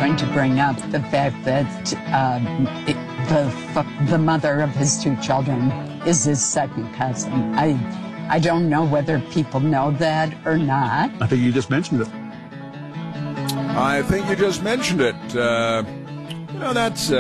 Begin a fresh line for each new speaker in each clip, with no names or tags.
going to bring up the fact that the mother of his two children is his second cousin. I don't know whether people know that or not.
I think you just mentioned it.
I think you just mentioned it. That's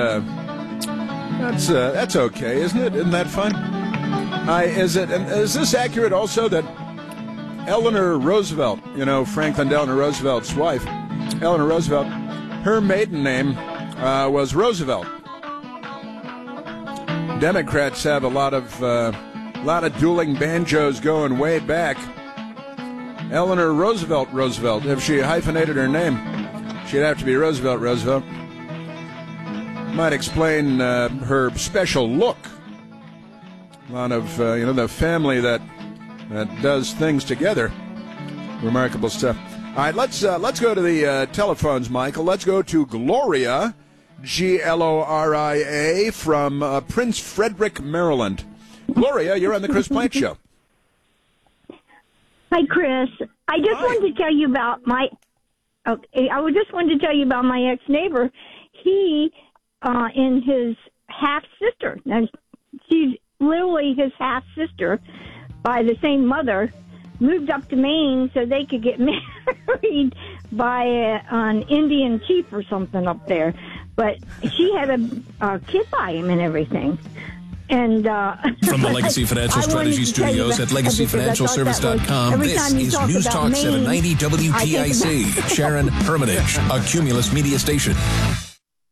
okay, isn't it? Isn't that fun? Is this accurate also that Eleanor Roosevelt, Franklin Delano Roosevelt's wife, Eleanor Roosevelt, her maiden name was Roosevelt. Democrats have a lot of dueling banjos going way back. Eleanor Roosevelt. If she hyphenated her name, she'd have to be Roosevelt. Might explain her special look. A lot of the family that does things together. Remarkable stuff. All right, let's go to the telephones, Michael. Let's go to Gloria, Gloria, from Prince Frederick, Maryland. Gloria, you're on the Chris Plante Show.
Hi, Chris. I just wanted to tell you about my ex-neighbor. He and his half-sister. Now, she's literally his half-sister by the same mother, moved up to Maine so they could get married by an Indian chief or something up there. But she had a kid by him and everything. And
from the Legacy Financial Strategy Studios at LegacyFinancialService.com, this is News Talk 790 WTIC, Sharon Hermitage, a Cumulus Media Station.